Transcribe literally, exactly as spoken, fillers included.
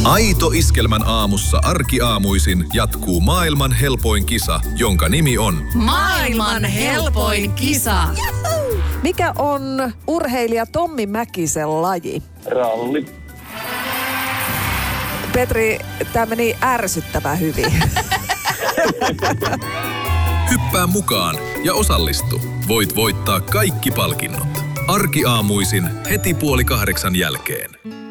Aito Iskelmän aamussa arkiaamuisin jatkuu maailman helpoin kisa, jonka nimi on Maailman helpoin kisa. Mikä on urheilija Tommi Mäkisen laji? Ralli. Petri, tämä meni ärsyttävän hyvin. Hyppää mukaan ja osallistu. Voit voittaa kaikki palkinnot. Arkiaamuisin heti puoli kahdeksan jälkeen.